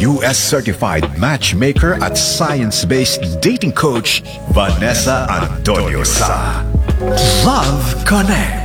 US certified matchmaker at science-based dating coach, Vanessa Antonio sa Love Connect.